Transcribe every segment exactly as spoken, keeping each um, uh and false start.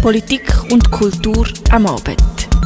Politik und Kultur am Abend.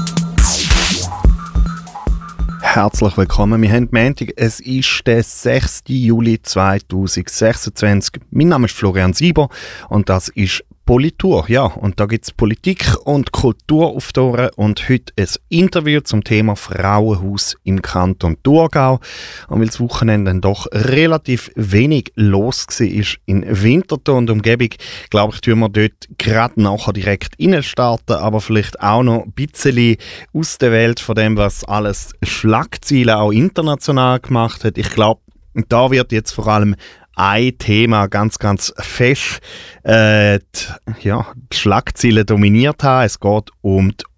Herzlich willkommen. Wir haben Montag, es ist der sechster Juli zweitausendsechsundzwanzig. Mein Name ist Florian Sieber und das ist Politur. Ja, und da gibt es Politik und Kultur auf die Ohren und heute ein Interview zum Thema Frauenhaus im Kanton Thurgau. Und weil das Wochenende dann doch relativ wenig los war in Winterthur und Umgebung, glaube ich, tun wir dort gerade nachher direkt rein starten, aber vielleicht auch noch ein bisschen aus der Welt von dem, was alles Schlagzeilen auch international gemacht hat. Ich glaube, da wird jetzt vor allem ein Thema ganz, ganz fest äh, die, ja, die Schlagzeilen dominiert haben. Es geht um die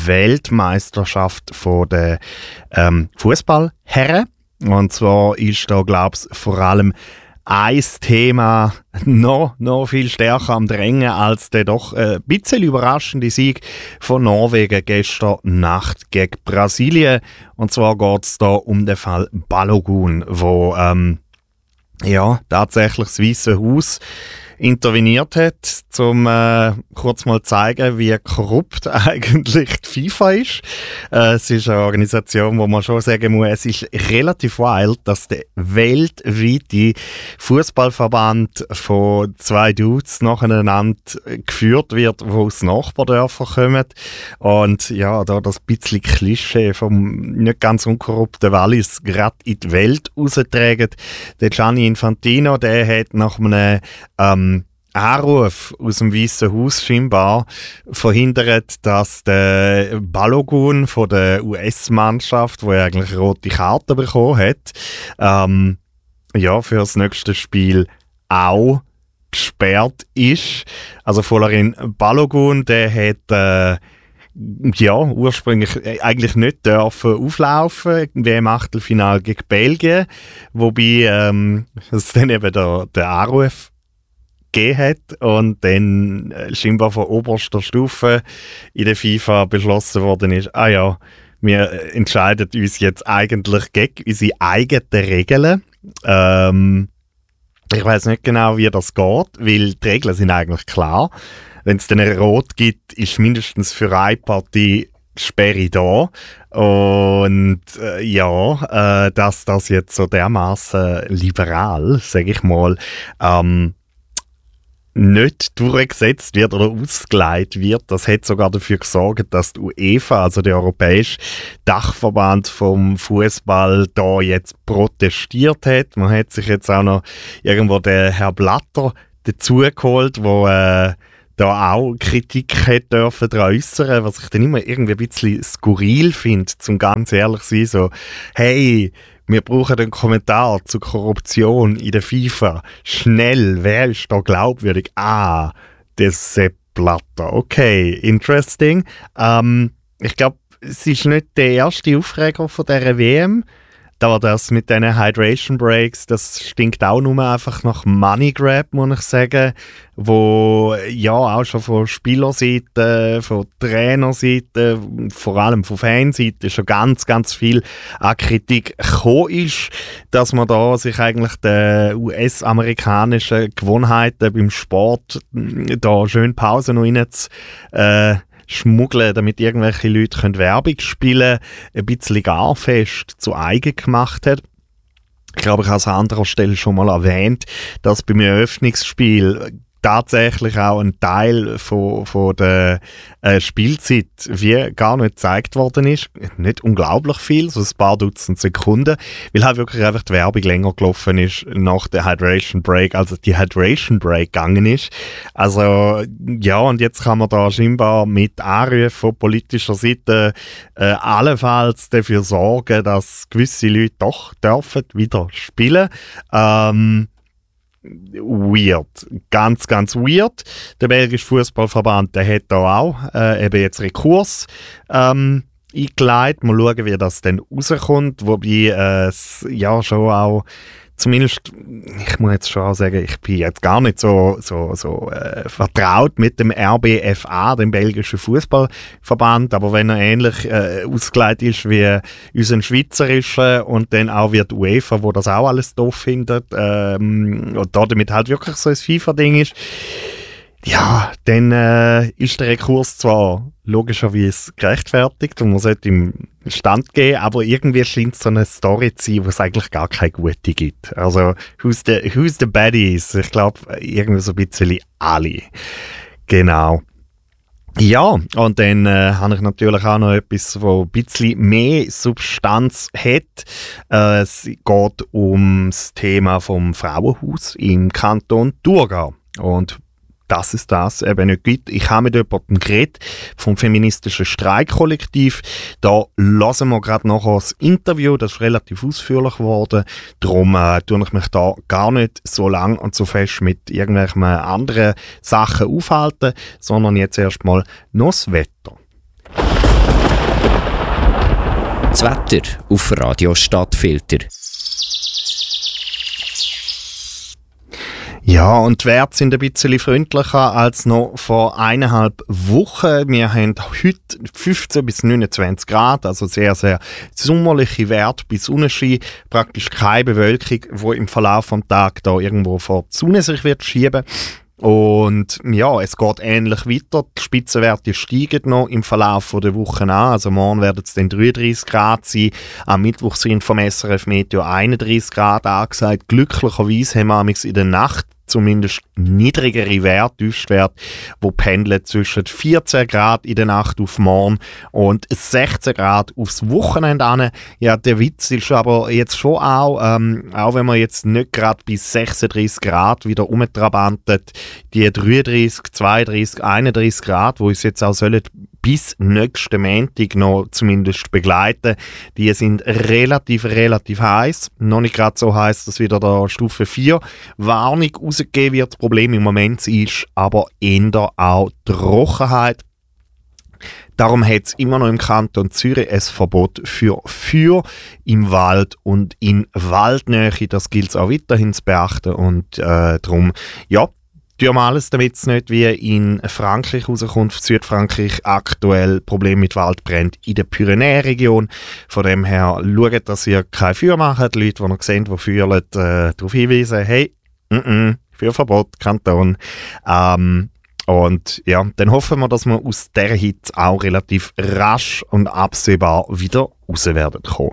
Weltmeisterschaft von der ähm, Fußballherren. Und zwar ist da, glaube ich, vor allem ein Thema noch, noch viel stärker am Drängen als der doch äh, ein bisschen überraschende Sieg von Norwegen gestern Nacht gegen Brasilien. Und zwar geht es da um den Fall Balogun, wo ähm, ja, tatsächlich das Weiße Haus interveniert hat, um äh, kurz mal zu zeigen, wie korrupt eigentlich die FIFA ist. Äh, es ist eine Organisation, wo man schon sagen muss, es ist relativ wild, dass der weltweite Fußballverband von zwei Dudes nacheinander geführt wird, die aus Nachbardörfern kommen. Und ja, da das bisschen Klischee vom nicht ganz unkorrupten Wallis gerade in die Welt raustragen. Der Gianni Infantino, der hat nach einem ähm, Anruf aus dem Weißen Haus scheinbar verhindert, dass der Balogun von der U S-Mannschaft, wo er eigentlich eine rote Karte bekommen hat, ähm, ja, für das nächste Spiel auch gesperrt ist. Also Folarin Balogun, der hat äh, ja, ursprünglich eigentlich nicht dürfen auflaufen im Achtelfinale gegen Belgien, wobei ähm, es dann eben der, der Anruf gegeben hat und dann äh, scheinbar von oberster Stufe in der FIFA beschlossen worden ist, ah ja, wir entscheiden uns jetzt eigentlich gegen unsere eigenen Regeln. Ähm, ich weiß nicht genau, wie das geht, weil die Regeln sind eigentlich klar. Wenn es dann ein Rot gibt, ist mindestens für eine Partie Sperre da. Und äh, ja, äh, dass das jetzt so dermaßen liberal, sage ich mal, ähm, nicht durchgesetzt wird oder ausgeleitet wird. Das hat sogar dafür gesorgt, dass die UEFA, also der europäische Dachverband vom Fußball, da jetzt protestiert hat. Man hat sich jetzt auch noch irgendwo den Herr Blatter dazu geholt, wo äh, da auch Kritik hätte dürfen daran äußern, was ich dann immer irgendwie ein bisschen skurril finde, zum ganz ehrlich sein, so, hey, wir brauchen einen Kommentar zur Korruption in der FIFA. Schnell, wer ist da glaubwürdig? Ah, der Sepp Blatter. Okay, interesting. Ähm, ich glaube, es ist nicht der erste Aufreger von dieser W M. Da das mit diesen Hydration Breaks, das stinkt auch nur einfach nach Money Grab, muss ich sagen, wo ja auch schon von Spielerseite, von Trainerseite, vor allem von Fanseite schon ganz, ganz viel an Kritik gekommen ist, dass man da sich eigentlich den U S-amerikanischen Gewohnheiten beim Sport da schön Pause noch rein zu, äh, schmuggeln, damit irgendwelche Leute können Werbung spielen können, ein bisschen gar fest zu eigen gemacht hat. Ich glaube, ich habe es an anderer Stelle schon mal erwähnt, dass beim Eröffnungsspiel tatsächlich auch ein Teil von, von der äh, Spielzeit wie gar nicht gezeigt worden ist. Nicht unglaublich viel, so ein paar Dutzend Sekunden, weil halt wirklich einfach die Werbung länger gelaufen ist nach der Hydration Break, als die Hydration Break gegangen ist. Also ja, und jetzt kann man da scheinbar mit Anrufen von politischer Seite äh, allenfalls dafür sorgen, dass gewisse Leute doch dürfen wieder spielen. Ähm, Weird. Ganz, ganz weird. Der belgische Fußballverband, der hat da auch äh, eben jetzt Rekurs ähm, eingeleitet. Mal schauen, wie das dann rauskommt. Wobei es äh, ja schon auch zumindest, ich muss jetzt schon auch sagen, ich bin jetzt gar nicht so, so, so äh, vertraut mit dem R B F A, dem belgischen Fußballverband, aber wenn er ähnlich äh, ausgelegt ist wie unser schweizerischer und dann auch wie die UEFA, wo das auch alles doof findet ähm, und damit halt wirklich so ein FIFA-Ding ist, Ja, dann äh, ist der Rekurs zwar logischerweise gerechtfertigt und man sollte ihm Stand geben, aber irgendwie scheint es so eine Story zu sein, wo es eigentlich gar keine gute gibt. Also, who's the, who's the baddies? Ich glaube, irgendwie so ein bisschen alle. Genau. Ja, und dann äh, habe ich natürlich auch noch etwas, das ein bisschen mehr Substanz hat. Äh, es geht um das Thema vom Frauenhaus im Kanton Thurgau. Und dass es das eben nicht gibt. Ich habe mit jemandem geredet vom feministischen Streikkollektiv. Da hören wir gerade noch das Interview, das ist relativ ausführlich geworden. Darum äh, tue ich mich da gar nicht so lang und so fest mit irgendwelchen anderen Sachen aufhalten, sondern jetzt erstmal noch das Wetter. Das Wetter auf Radio Stadtfilter. Ja, und die Werte sind ein bisschen freundlicher als noch vor eineinhalb Wochen. Wir haben heute fünfzehn bis neunundzwanzig Grad, also sehr, sehr sommerliche Werte bis Sonnenschein. Praktisch keine Bewölkung, die im Verlauf des Tages da irgendwo vor die Sonne sich wird schieben. Und ja, es geht ähnlich weiter. Die Spitzenwerte steigen noch im Verlauf der Woche an. Also morgen werden es dann dreiunddreißig Grad sein. Am Mittwoch sind vom S R F Meteo einunddreißig Grad angesagt. Glücklicherweise haben wir in der Nacht zumindest niedrigere Werte, Tiefstwerte, die pendeln zwischen vierzehn Grad in der Nacht auf morgen und sechzehn Grad aufs Wochenende an. Ja, der Witz ist aber jetzt schon auch, ähm, auch wenn man jetzt nicht gerade bis sechsunddreißig Grad wieder umtrabantet, die dreiunddreißig, zweiunddreißig, einunddreißig Grad, wo uns jetzt auch sollen bis nächsten Montag noch zumindest begleiten. Die sind relativ, relativ heiß. Noch nicht gerade so heiß, dass wieder da Stufe vier Warnung rausgegeben wird. Das Problem im Moment ist aber eher auch Trockenheit. Darum hat es immer noch im Kanton Zürich ein Verbot für Feuer im Wald und in Waldnähe. Das gilt es auch weiterhin zu beachten. Und äh, darum, ja, tun wir alles, damit es nicht wie in Frankreich rauskommt, Südfrankreich aktuell Probleme mit Waldbränden in der Pyrenäenregion. Von dem her schaut, dass ihr kein Feuer macht. Die Leute, die noch sehen, die feuern, äh, darauf hinweisen, hey, mm-mm, Feuerverbot, Kanton. Ähm, und ja, dann hoffen wir, dass wir aus dieser Hitze auch relativ rasch und absehbar wieder raus werden kommen.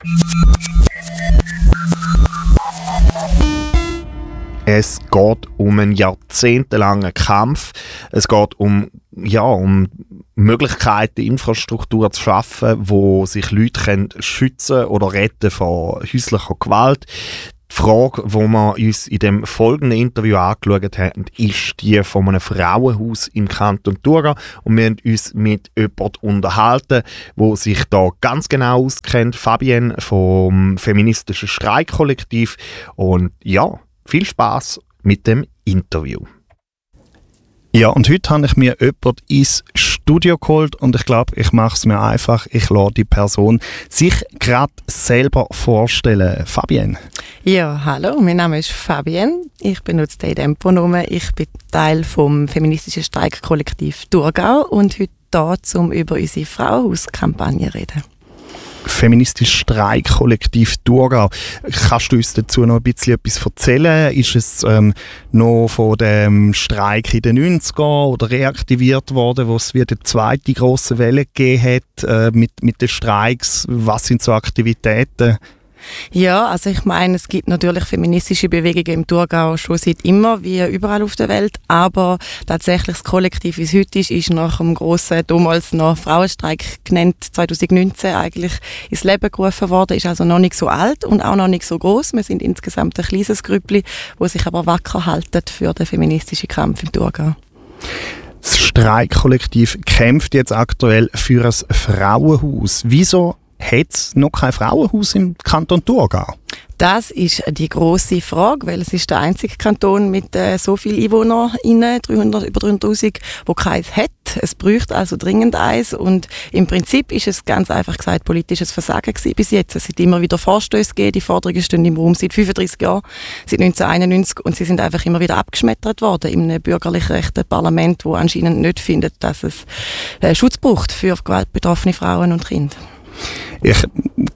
Es geht um einen jahrzehntelangen Kampf. Es geht um, ja, um Möglichkeiten, Infrastruktur zu schaffen, wo sich Leute können schützen oder retten vor häuslicher Gewalt. Die Frage, die wir uns in dem folgenden Interview angeschaut haben, ist die von einem Frauenhaus im Kanton Thurgau. Und wir haben uns mit jemandem unterhalten, der sich da ganz genau auskennt. Fabienne vom feministischen Streikkollektiv. Und ja, viel Spaß mit dem Interview. Ja, und heute habe ich mir jemanden ins Studio geholt und ich glaube, ich mache es mir einfach. Ich lasse die Person sich gerade selber vorstellen. Fabienne. Ja, hallo, mein Name ist Fabienne. Ich benutze den Temponomen. Ich bin Teil vom feministischen Streikkollektiv Thurgau und heute hier, um über unsere Frauenhauskampagne zu reden. Feministisches Streikkollektiv Thurgau. Kannst du uns dazu noch ein bisschen etwas erzählen? Ist es ähm, noch von dem Streik in den neunzigern oder reaktiviert worden, wo es wieder die zweite grosse Welle gegeben hat äh, mit, mit den Streiks? Was sind so Aktivitäten? Ja, also ich meine, es gibt natürlich feministische Bewegungen im Thurgau schon seit immer, wie überall auf der Welt, aber tatsächlich das Kollektiv, wie es heute ist, ist nach dem grossen, damals noch Frauenstreik genannt, zwanzig neunzehn eigentlich ins Leben gerufen worden, ist also noch nicht so alt und auch noch nicht so gross. Wir sind insgesamt ein kleines Grüppli, das sich aber wacker halten für den feministischen Kampf im Thurgau. Das Streikkollektiv kämpft jetzt aktuell für ein Frauenhaus. Wieso hat es noch kein Frauenhaus im Kanton Thurgau? Das ist die grosse Frage, weil es ist der einzige Kanton mit äh, so vielen EinwohnerInnen, dreihundert, über dreihunderttausend, wo keins hat. Es bräuchte also dringend eins und im Prinzip ist es ganz einfach gesagt politisches Versagen gewesen bis jetzt. Es hat immer wieder Vorstöße gegeben, die Forderungen stehen im Raum seit fünfunddreißig Jahren, seit neunzehnhunderteinundneunzig und sie sind einfach immer wieder abgeschmettert worden in einem bürgerlich rechten Parlament, wo anscheinend nicht findet, dass es äh, Schutz braucht für gewaltbetroffene Frauen und Kinder. Ich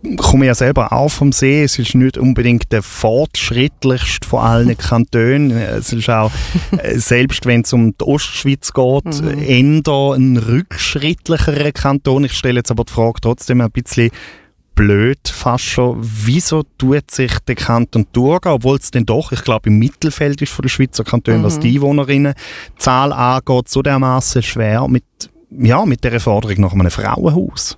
komme ja selber auch vom See. Es ist nicht unbedingt der fortschrittlichste von allen Kantonen. Es ist auch, selbst wenn es um die Ostschweiz geht, mhm. eher ein rückschrittlicherer Kanton. Ich stelle jetzt aber die Frage trotzdem ein bisschen blöd fast schon. Wieso tut sich der Kanton Thurgau, obwohl es denn doch, ich glaube, im Mittelfeld ist von der Schweizer Kantone, mhm. was die Einwohnerinnenzahl angeht, so dermaßen schwer mit, ja, mit dieser Forderung nach einem Frauenhaus?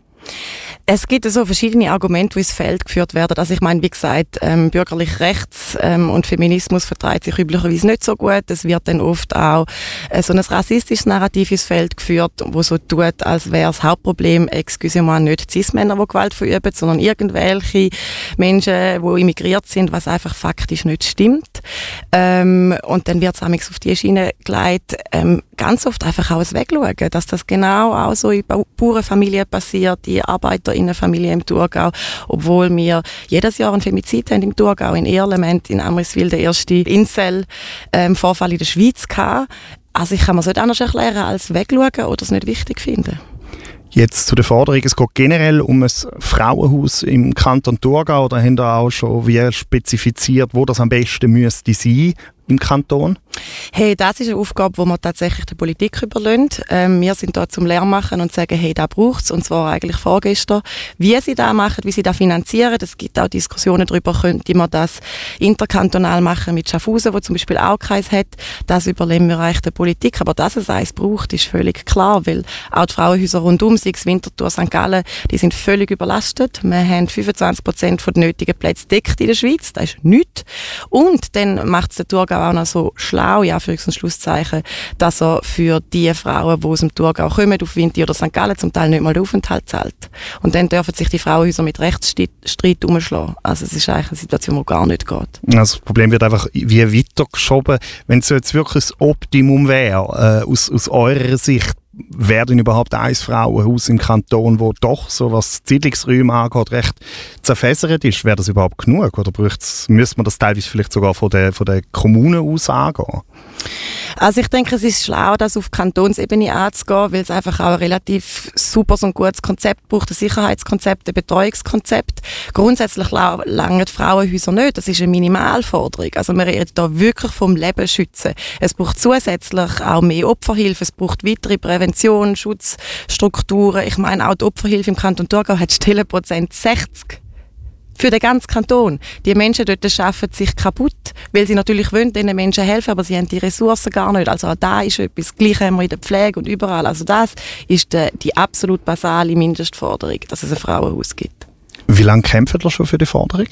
Es gibt so verschiedene Argumente, die ins Feld geführt werden. Also ich meine, wie gesagt, ähm, bürgerlich rechts ähm, und Feminismus vertreibt sich üblicherweise nicht so gut. Es wird dann oft auch äh, so ein rassistisches Narrativ ins Feld geführt, wo so tut, als wäre das Hauptproblem, excusez-moi, nicht Cis-Männer, die Gewalt verüben, sondern irgendwelche Menschen, die immigriert sind, was einfach faktisch nicht stimmt. Ähm, und dann wird es auf die Schiene gelegt, ähm, ganz oft einfach auch ein Wegschauen, dass das genau auch so in Bauernfamilien passiert, die ArbeiterInnenfamilie im Thurgau, obwohl wir jedes Jahr einen Femizid haben im Thurgau, in Erlem, in Amriswil der erste Incel-Vorfall ähm, in der Schweiz gehabt. Also ich kann mir es nicht anders erklären, als wegschauen oder es nicht wichtig finden. Jetzt zu der Forderung, es geht generell um ein Frauenhaus im Kanton Thurgau, da haben wir auch schon wie spezifiziert, wo das am besten müsste sein im Kanton? Hey, das ist eine Aufgabe, die wir tatsächlich der Politik überlassen. Ähm, wir sind da zum Lehrmachen und sagen, hey, da braucht es, und zwar eigentlich vorgestern. Wie sie das machen, wie sie das finanzieren, es gibt auch Diskussionen darüber, könnte man das interkantonal machen mit Schaffhausen, wo zum Beispiel auch keins hat. Das überlassen wir eigentlich der Politik. Aber dass es eins braucht, ist völlig klar, weil auch die Frauenhäuser rundum, sei es Winterthur, Sankt Gallen, die sind völlig überlastet. Wir haben fünfundzwanzig Prozent der nötigen Plätze deckt in der Schweiz, das ist nichts. Und dann macht es der Thurgau auch noch so schlau, ja, für ein Schlusszeichen, dass er für die Frauen, die aus dem Thurgau kommen, auf Winti oder Sankt Gallen, zum Teil nicht mal den Aufenthalt zahlt. Und dann dürfen sich die Frauenhäuser mit Rechtsstreit umschlagen. Also es ist eigentlich eine Situation, die gar nicht geht. Also das Problem wird einfach wie weitergeschoben. Wenn es jetzt wirklich das Optimum wäre, äh, aus, aus eurer Sicht, wäre denn überhaupt ein Frauenhaus im Kanton, wo doch, so was Siedlungsräume angeht, recht zerfässert ist? Wäre das überhaupt genug? Oder müsste man das teilweise vielleicht sogar von der, von der Kommune aus angehen? Also ich denke, es ist schlau, das auf Kantonsebene anzugehen, weil es einfach auch ein relativ super und gutes Konzept braucht, ein Sicherheitskonzept, ein Betreuungskonzept. Grundsätzlich langen die Frauenhäuser nicht, das ist eine Minimalforderung. Also wir reden da wirklich vom Leben schützen. Es braucht zusätzlich auch mehr Opferhilfe, es braucht weitere Prävention, Schutzstrukturen. Ich meine, auch die Opferhilfe im Kanton Thurgau hat Stellenprozent sechzig. Für den ganzen Kanton. Die Menschen dort arbeiten sich kaputt, weil sie natürlich wollen, diesen Menschen helfen, aber sie haben die Ressourcen gar nicht. Also auch da ist etwas, gleich haben wir in der Pflege und überall. Also das ist die, die absolut basale Mindestforderung, dass es ein Frauenhaus gibt. Wie lange kämpfen ihr schon für die Forderung?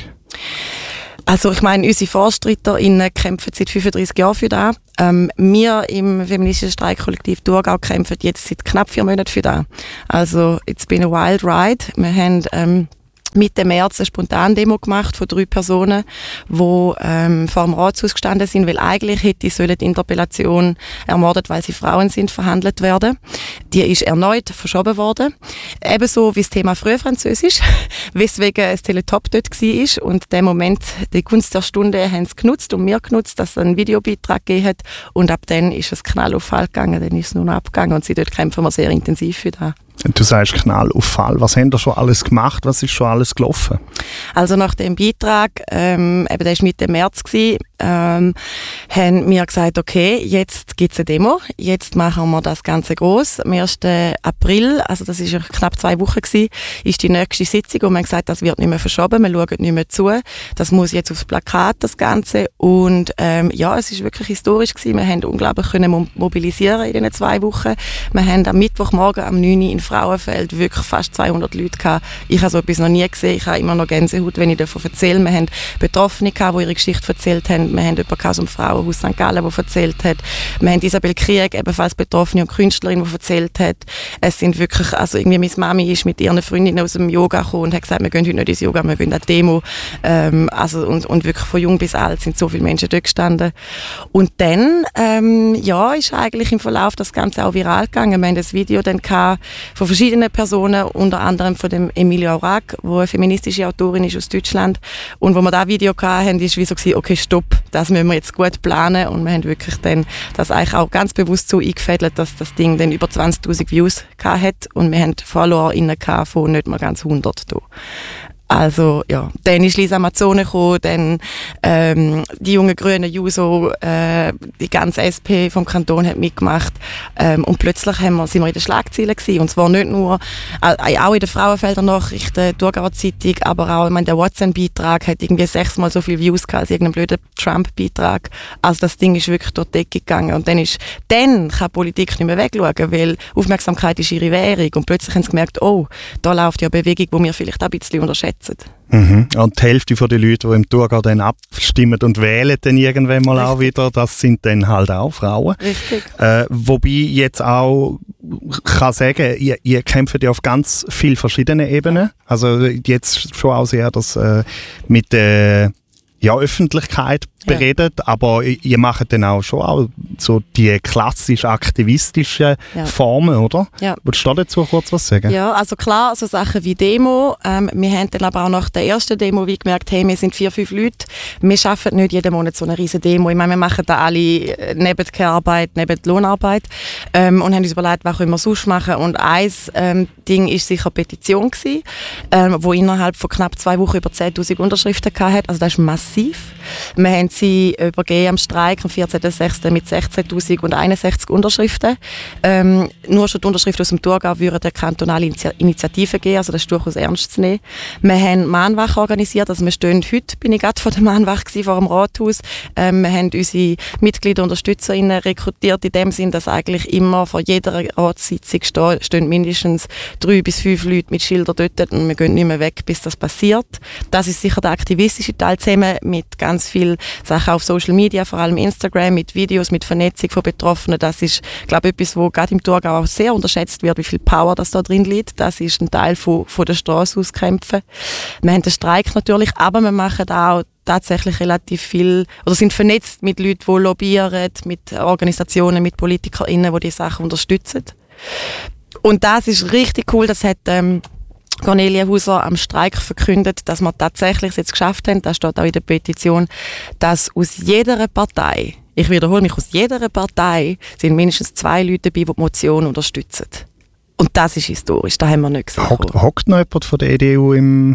Also ich meine, unsere VorstreiterInnen kämpfen seit fünfunddreissig Jahren für das. Ähm, wir im feministischen Streikkollektiv Thurgau kämpfen jetzt seit knapp vier Monaten für das. Also it's been a wild ride. Wir haben ähm, Mitte März eine Spontandemo gemacht von drei Personen, die ähm, vor dem Ratshaus gestanden sind, weil eigentlich hätte sollen die Interpellation ermordet, weil sie Frauen sind, verhandelt werden. Die ist erneut verschoben worden. Ebenso wie das Thema Frühfranzösisch, weswegen ein Teletop dort war. Und den Moment, die Gunst der Stunde, haben sie genutzt und wir genutzt, dass es einen Videobeitrag gegeben hat. Und ab dann ist es Knall auf Fall gegangen, dann ist es nur noch abgegangen und sie dort kämpfen wir sehr intensiv für das. Du sagst Knall auf Fall. Was haben da schon alles gemacht? Was ist schon alles gelaufen? Also nach dem Beitrag, ähm, eben der war Mitte März, gewesen, ähm, haben wir gesagt, okay, jetzt gibt es eine Demo, jetzt machen wir das Ganze gross. Am ersten April, also das ist knapp zwei Wochen gewesen, ist die nächste Sitzung und wir haben gesagt, das wird nicht mehr verschoben, wir schauen nicht mehr zu. Das muss jetzt aufs Plakat, das Ganze. Und ähm, ja, es ist wirklich historisch gewesen. Wir haben unglaublich können mobilisieren in diesen zwei Wochen. Wir haben am Mittwochmorgen am neun Uhr in Frauenfeld wirklich fast zweihundert Leute gehabt. Ich habe so etwas noch nie gesehen. Ich habe immer noch Gänsehaut, wenn ich davon erzähle. Wir haben Betroffene gehabt, die ihre Geschichte erzählt haben. Wir haben jemanden aus dem Frauenhaus Sankt Gallen, der erzählt hat. Wir haben Isabel Krieg, ebenfalls Betroffene und Künstlerin, die erzählt hat. Es sind wirklich, also irgendwie meine Mami ist mit ihren Freundinnen aus dem Yoga gekommen und hat gesagt, wir gehen heute nicht ins Yoga, wir gehen an die Demo. Ähm, also, und, und wirklich von jung bis alt sind so viele Menschen dort gestanden. Und dann, ähm, ja, ist eigentlich im Verlauf das Ganze auch viral gegangen. Wir haben das Video dann gehabt von verschiedenen Personen, unter anderem von dem Emilia Aurag, die eine feministische Autorin ist aus Deutschland. Und wo wir das Video hatten, ist wie so gewesen, okay, stopp, das müssen wir jetzt gut planen. Und wir haben wirklich dann das eigentlich auch ganz bewusst so eingefädelt, dass das Ding dann über zwanzigtausend Views hat und wir haben FollowerInnen von nicht mal ganz hundert da. Also ja, dann ist Lisa Mazzone gekommen, dann ähm, die jungen Grünen, Juso, äh, die ganze S P vom Kanton hat mitgemacht ähm, und plötzlich haben wir, sind wir in den Schlagzeilen gewesen. Und zwar nicht nur, äh, auch in den Frauenfelder Nachrichten, Thurgauer Zeitung, aber auch, ich meine, der WhatsApp-Beitrag hat irgendwie sechsmal so viele Views gehabt als irgendein blöder Trump-Beitrag. Also das Ding ist wirklich durch die Decke gegangen und dann ist, dann kann Politik nicht mehr wegschauen, weil Aufmerksamkeit ist ihre Währung und plötzlich haben sie gemerkt, oh, da läuft ja eine Bewegung, die wir vielleicht auch ein bisschen unterschätzen. Mhm. Und die Hälfte der Leute, die im Thurgau dann abstimmen und wählen dann irgendwann mal Richtig. Auch wieder, das sind dann halt auch Frauen. Richtig. Äh, wobei jetzt auch kann sagen, ihr, ihr kämpft ja auf ganz vielen verschiedenen Ebenen. Also jetzt schon auch sehr das äh, mit der äh, ja, Öffentlichkeit beredet, ja. aber ihr macht dann auch schon auch so die klassisch aktivistischen ja. Formen, oder? Ja. Würdest du dazu kurz was sagen? Ja, also klar, so Sachen wie Demo. Ähm, wir haben dann aber auch nach der ersten Demo wie gemerkt, hey, wir sind vier, fünf Leute, wir schaffen nicht jeden Monat so eine riesen Demo. Ich meine, wir machen da alle neben die Care-Arbeit, neben die Lohnarbeit ähm, und haben uns überlegt, was können wir sonst machen. Und ein ähm, Ding war sicher eine Petition gewesen, ähm, wo innerhalb von knapp zwei Wochen über zehntausend Unterschriften hatte. Also das ist massiv. Wir haben sie übergeben am Streik am vierzehnten sechsten mit sechzehntausendeinundsechzig Unterschriften. Ähm, nur schon die Unterschriften aus dem Thurgau würden eine kantonale Initi- Initiative geben, also das ist durchaus ernst zu nehmen. Wir haben Mahnwache organisiert, also wir stehen heute, bin ich gerade vor der Mahnwache gewesen, vor dem Rathaus. Ähm, wir haben unsere Mitglieder, UnterstützerInnen rekrutiert, in dem Sinn, dass eigentlich immer vor jeder Ratssitzung stehen, stehen mindestens drei bis fünf Leute mit Schildern dort und wir gehen nicht mehr weg, bis das passiert. Das ist sicher der aktivistische Teil, zusammen mit ganz vielen Sachen auf Social Media, vor allem Instagram, mit Videos, mit Vernetzung von Betroffenen. Das ist, glaube ich, etwas, wo gerade im Thurgau auch sehr unterschätzt wird, wie viel Power das da drin liegt. Das ist ein Teil von, von der Straße aus kämpfen. Wir haben den Streik natürlich, aber wir machen auch tatsächlich relativ viel, oder sind vernetzt mit Leuten, die lobbyieren, mit Organisationen, mit PolitikerInnen, die die Sachen unterstützen. Und das ist richtig cool, das hat ähm, Cornelia Hauser am Streik verkündet, dass wir tatsächlich es jetzt geschafft haben, das steht auch in der Petition, dass aus jeder Partei, ich wiederhole mich, aus jeder Partei sind mindestens zwei Leute dabei, die die Motion unterstützen. Und das ist historisch, das haben wir nicht gesehen. Hockt, hockt noch jemand von der E D U im,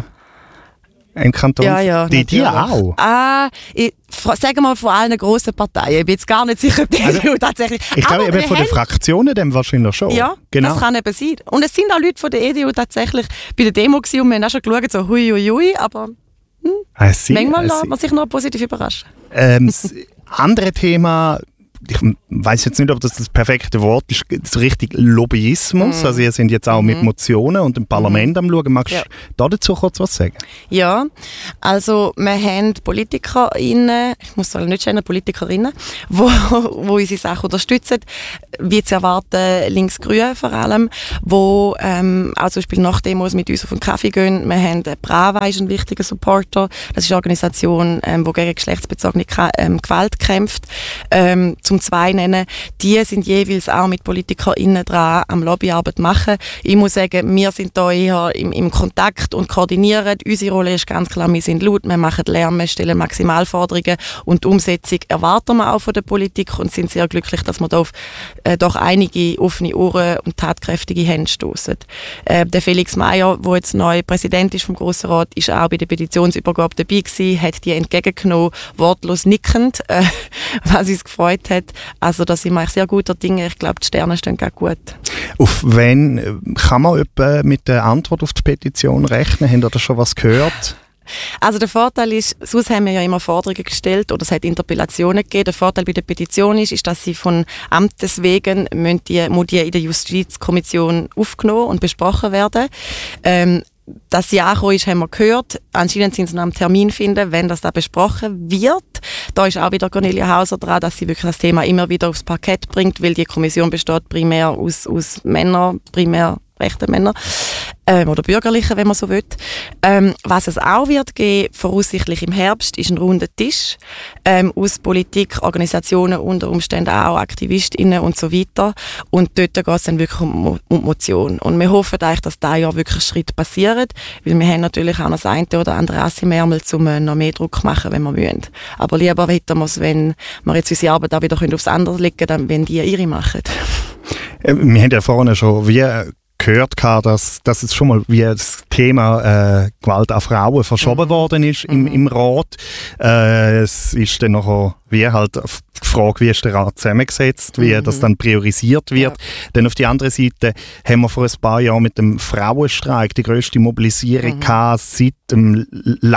im Kanton? Ja, ja. Die, die auch? Ah, ich, sagen wir mal von allen grossen Parteien. Ich bin jetzt gar nicht sicher, ob die also, E D U tatsächlich... Ich glaube, eben von den Fraktionen dem wahrscheinlich schon. Ja, genau. Das kann eben sein. Und es sind auch Leute von der E D U tatsächlich bei der Demo gewesen und wir haben auch schon geschaut, so hui, hui, hui, aber hm, see, manchmal lässt man sich noch positiv überraschen. Ähm, das andere Thema, ich weiß jetzt nicht, ob das das perfekte Wort ist, so richtig Lobbyismus. Mm. Also ihr sind jetzt auch mm. mit Motionen und im Parlament mm. am Schauen. Magst du ja. da dazu kurz was sagen? Ja, also wir haben PolitikerInnen, ich muss sagen, nicht schon PolitikerInnen, die wo, wo unsere Sachen unterstützen, wie zu erwarten, links-grün vor allem, wo ähm, auch zum Beispiel nach Demos mit uns auf den Kaffee gehen. Wir haben Brava, ist ein wichtiger Supporter. Das ist eine Organisation, ähm, die gegen geschlechtsbezogene ähm, Gewalt kämpft. Ähm, zum zwei nennen, die sind jeweils auch mit PolitikerInnen dran am Lobbyarbeit machen. Ich muss sagen, wir sind da eher im, im Kontakt und koordinieren. Unsere Rolle ist ganz klar, wir sind laut, wir machen Lärm, wir stellen Maximalforderungen und die Umsetzung erwarten wir auch von der Politik und sind sehr glücklich, dass wir da auf äh, doch einige offene Ohren und tatkräftige Hände stoßen. Äh, der Felix Meyer, der jetzt neu Präsident ist vom Grossen Rat, ist auch bei der Petitionsübergabe dabei gewesen, hat die entgegengenommen, wortlos nickend, äh, was uns gefreut hat. Also da sind wir sehr guter Dinge. Ich glaube, die Sterne stehen ganz gut. Auf wen kann man etwa mit der Antwort auf die Petition rechnen? Habt ihr da schon was gehört? Also der Vorteil ist, sonst haben wir ja immer Forderungen gestellt oder es hat Interpellationen gegeben. Der Vorteil bei der Petition ist, ist dass sie von Amtes wegen müssen die, muss die in der Justizkommission aufgenommen und besprochen werden. Ähm, Dass sie angekommen ist, haben wir gehört. Anscheinend sind sie noch am Termin finden, wenn das da besprochen wird. Da ist auch wieder Cornelia Hauser dran, dass sie wirklich das Thema immer wieder aufs Parkett bringt, weil die Kommission besteht primär aus, aus Männern, primär rechten Männern. Ähm, oder Bürgerlichen, wenn man so will. Ähm, was es auch wird geben, voraussichtlich im Herbst, ist ein runder Tisch ähm, aus Politik, Organisationen, unter Umständen auch AktivistInnen und so weiter. Und dort geht es dann wirklich um, um die Motion. Und wir hoffen eigentlich, dass dieses Jahr wirklich Schritt passiert, weil wir haben natürlich auch noch das eine oder andere Ass im Ärmel, um äh, noch mehr Druck zu machen, wenn wir wollen. Aber lieber hätten wir es, wenn wir jetzt unsere Arbeit auch wieder aufs andere legen können, wenn die ihre machen. Wir haben ja vorhin schon wie gehört, dass, dass es schon mal wie das Thema äh, Gewalt an Frauen verschoben mhm. worden ist im, im Rat. Äh, es ist dann noch wie halt die Frage, wie ist der Rat zusammengesetzt, wie mhm. das dann priorisiert wird. Ja. Dann auf der anderen Seite haben wir vor ein paar Jahren mit dem Frauenstreik die grösste Mobilisierung mhm. gehabt seit dem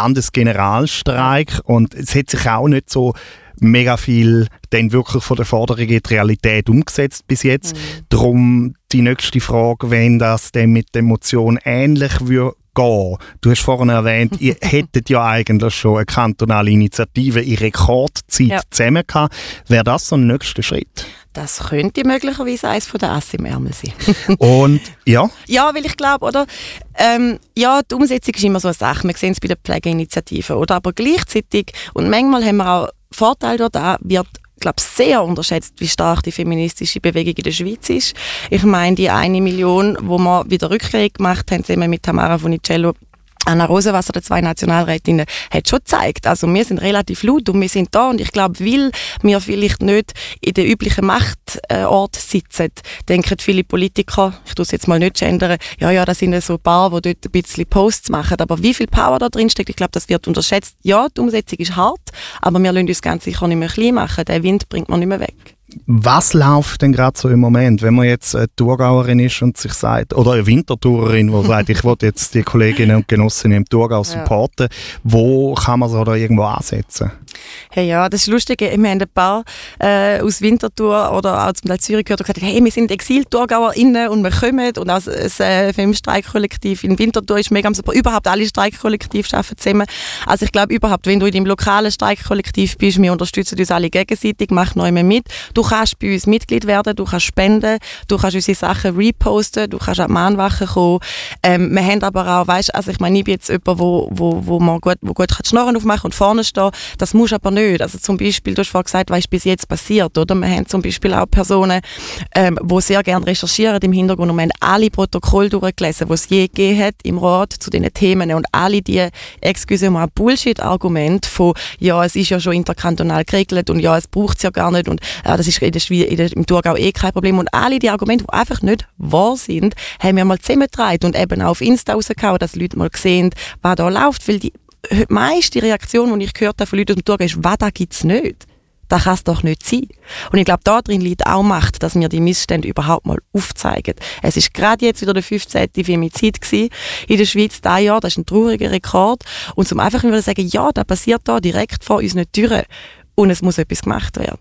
Landesgeneralstreik, und es hat sich auch nicht so mega viel dann wirklich von der Forderung in die Realität umgesetzt bis jetzt. Mhm. Darum die nächste Frage, wenn das dann mit der Motion ähnlich würde gehen. Du hast vorhin erwähnt, ihr hättet ja eigentlich schon eine kantonale Initiative in Rekordzeit ja. zusammen gehabt. Wäre das so ein nächster Schritt? Das könnte möglicherweise eines von der Ass im Ärmel sein. Und ja? Ja, weil ich glaube, oder? Ähm, ja, die Umsetzung ist immer so eine Sache. Wir sehen es bei den Pflegeinitiativen. Oder? Aber gleichzeitig, und manchmal haben wir auch Vorteile da, wird ich glaube, sehr unterschätzt, wie stark die feministische Bewegung in der Schweiz ist. Ich meine, die eine Million, wo wir wieder Rückkehr gemacht haben, zusammen mit Tamara Funicello, Anna Rosenwasser, der zwei Nationalrätinnen, hat schon gezeigt. Also wir sind relativ laut und wir sind da, und ich glaube, weil wir vielleicht nicht in den üblichen Machtort sitzen, denken viele Politiker, ich tue es jetzt mal nicht gendern, ja, ja, das sind so ein paar, die dort ein bisschen Posts machen, aber wie viel Power da drin steckt, ich glaube, das wird unterschätzt. Ja, die Umsetzung ist hart, aber wir lassen uns ganz sicher nicht mehr klein machen. Den Wind bringt man nicht mehr weg. Was läuft denn gerade so im Moment, wenn man jetzt eine Thurgauerin ist und sich sagt, oder eine Winterthurerin, die sagt, ich will jetzt die Kolleginnen und Genossinnen im Thurgau supporten, ja. Wo kann man so da irgendwo ansetzen? Hey, ja, das ist lustig. Wir haben ein paar äh, aus Winterthur oder auch zum Teil Zürich gehört und gesagt, hey, wir sind Exil-ThurgauerInnen und wir kommen. Und auch das äh, Filmstreikkollektiv in Winterthur ist mega super. Überhaupt alle Streikkollektive arbeiten zusammen. Also ich glaube überhaupt, wenn du in deinem lokalen Streikkollektiv bist, wir unterstützen uns alle gegenseitig, mach neu mit. Du kannst bei uns Mitglied werden, du kannst spenden, du kannst unsere Sachen reposten, du kannst an die Mahnwache kommen. Ähm, wir haben aber auch, weißt, also ich meine, ich bin jetzt jemand, wo, wo, wo man gut, wo gut die Schnorren aufmachen und vorne stehen. Das muss aber nicht. Also zum Beispiel, du hast vorhin gesagt, was ist bis jetzt passiert, oder? Wir haben zum Beispiel auch Personen, ähm, die sehr gerne recherchieren im Hintergrund, und wir haben alle Protokolle durchgelesen, die es je gegeben hat im Rat zu diesen Themen, und alle die, excuse mal, Bullshit-Argumente von, ja, es ist ja schon interkantonal geregelt und ja, es braucht es ja gar nicht und äh, das ist in der Schweiz, in der, im Thurgau eh kein Problem, und alle die Argumente, die einfach nicht wahr sind, haben wir mal zusammengetragen und eben auch auf Insta rausgehauen, dass Leute mal sehen, was da läuft, weil die meiste Reaktion, die ich gehört habe von Leuten aus dem Thurgau, ist, was, da gibt es nicht. Das kann es doch nicht sein. Und ich glaube, da drin liegt auch Macht, dass wir die Missstände überhaupt mal aufzeigen. Es ist gerade jetzt wieder der fünfzehnte Femizid gewesen in der Schweiz dieses Jahr. Das ist ein trauriger Rekord. Und zum einfach wieder sagen, ja, das passiert da direkt vor unseren Türen. Und es muss etwas gemacht werden.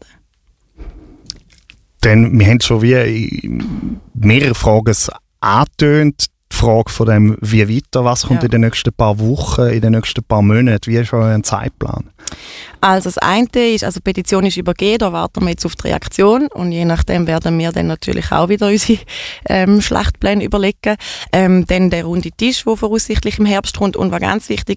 Denn wir haben schon wie mehrere Fragen angetönt. Die Frage von dem, wie weiter, was kommt ja. in den nächsten paar Wochen, in den nächsten paar Monaten, wie ist euer Zeitplan? Also das eine ist, also die Petition ist übergeben, da warten wir jetzt auf die Reaktion, und je nachdem werden wir dann natürlich auch wieder unsere ähm, Schlachtpläne überlegen. Ähm, dann der runde Tisch, der voraussichtlich im Herbst kommt, und was ganz wichtig